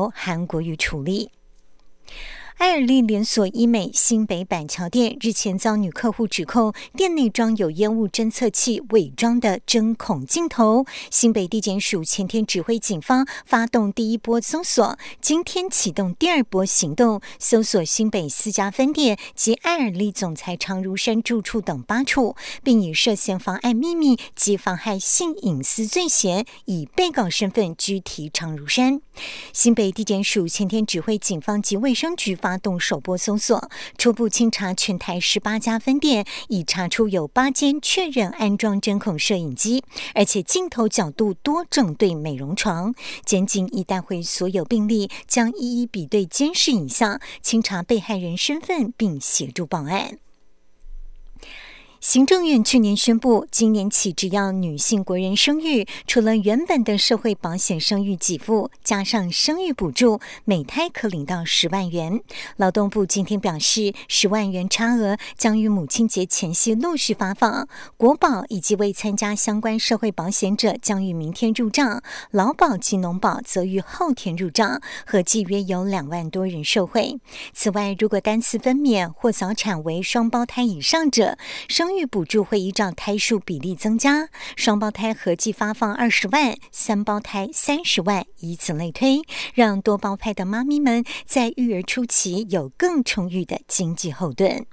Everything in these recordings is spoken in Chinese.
由韩国瑜处理。爱尔利连锁医美新北板桥店日前遭女客户指控店内装有烟雾侦测器伪装的针孔镜头，新北地检署前天指挥警方发动第一波搜索，今天启动第二波行动，搜索新北4家分店及爱尔利总裁常如山住处等8处，并以涉嫌妨碍秘密及妨害性隐私罪嫌，以被告身份拘提常如山。新北地检署前天指挥警方及卫生局发动首波搜索，初步清查全台18家分店，已查出有8间确认安装针孔摄影机，而且镜头角度多正对美容床。检警已带回所有病历，将一一比对监视影像，清查被害人身份，并协助报案。行政院去年宣布，今年起只要女性国人生育，除了原本的社会保险生育给付，加上生育补助，每胎可领到10万元。劳动部今天表示，10万元差额将于母亲节前夕陆续发放，国保以及未参加相关社会保险者将于明天入账，劳保及农保则于后天入账，合计约有2万多人受惠。此外，如果单次分娩或早产为双胞胎以上者，生育补助会依照胎数比例增加，双胞胎合计发放20万，3胞胎30万，以此类推，让多胞胎的妈咪们在育儿初期有更充裕的经济后盾。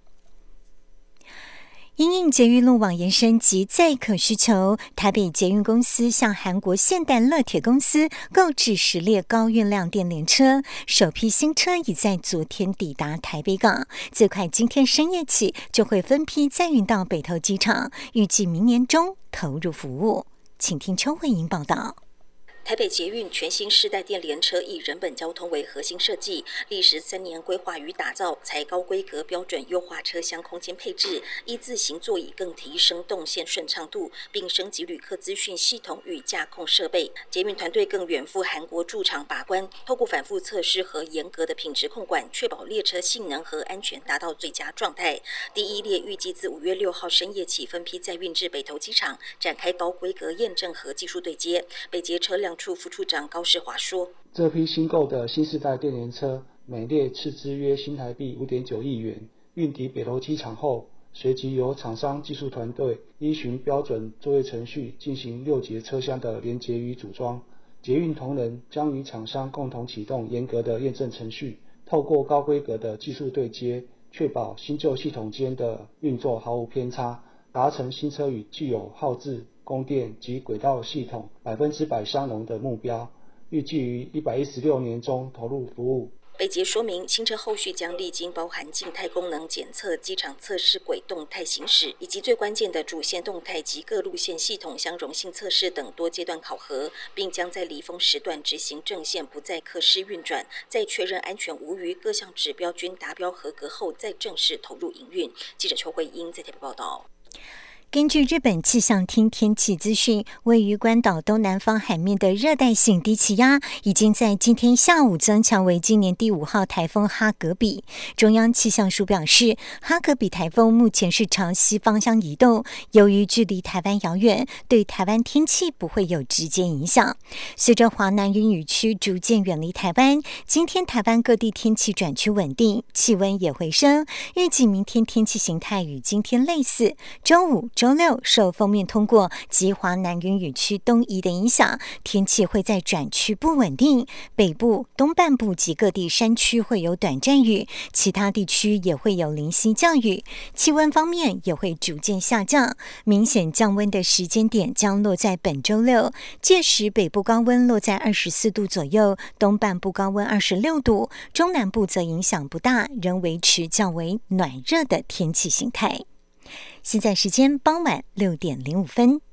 因应捷运路网延伸及载客需求，台北捷运公司向韩国现代乐铁公司购置10列高运量电联车，首批新车已在昨天抵达台北港，最快今天深夜起就会分批载运到北投机场，预计明年中投入服务。请听邱慧莹报道。 台北捷运全新世代电联车以人本交通为核心设计，历时3年规划与打造，才高规格标准优化车厢空间配置，依字型座椅更提升动线顺畅度，并升级旅客资讯系统与驾控设备。捷运团队更远赴韩国驻场把关，透过反复测试和严格的品质控管，确保列车性能和安全达到最佳状态。第1列预计自5月6号深夜起分批载运至北投机场，展开高规格验证和技术对接。北捷车辆处副处长高世华说：“ 这批新购的新世代电联车，每列斥资约新台币5.9亿元，运抵北投机场后，随即由厂商技术团队依循标准作业程序进行6节车厢的连结与组装。捷运同仁将与厂商共同启动严格的验证程序，透过高规格的技术对接，确保新旧系统间的运作毫无偏差，达成新车与具有耗资、供电及轨道系统100%相容的目标，预计于116年中投入服务。” 北捷说明，新车后续将历经包含静态功能检测、机场测试轨动态行驶，以及最关键的主线动态及各路线系统相容性测试等多阶段考核，并将在离峰时段执行正线不载客式运转，在确认安全无虞、各项指标均达标合格后，再正式投入营运。记者邱慧英在台北报道。 根据日本气象厅天气资讯，位于关岛东南方海面的热带性低气压已经在今天下午增强为今年第5号台风哈格比。中央气象署表示，哈格比台风目前是朝西方向移动，由于距离台湾遥远，对台湾天气不会有直接影响。随着华南云雨区逐渐远离台湾，今天台湾各地天气转趋稳定，气温也回升，预计明天天气形态与今天类似。周五周6受锋面通过及华南云雨区东移的影响，天气会在转趋不稳定，北部、东半部及各地山区会有短暂雨，其他地区也会有零星降雨。气温方面也会逐渐下降，明显降温的时间点将落在本周6，届时北部高温落在24度左右，东半部高温26度，中南部则影响不大，仍维持较为暖热的天气形态。现在时间傍晚6点05分。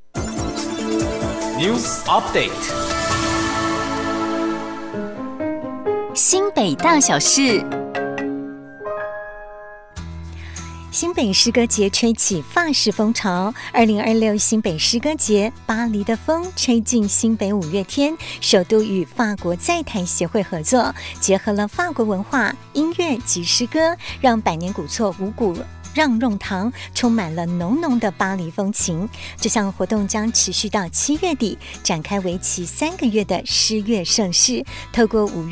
News Update。 新北大小事。 新北诗歌节吹起法式风潮，2026新北诗歌节，巴黎的风吹进新北5月天，首度与法国在台协会合作，结合了法国文化、音乐及诗歌，让百年古厝五谷让弄堂充满了浓浓的巴黎风情。这项活动将持续到7月底，展开为期3个月的诗乐盛事，透过5月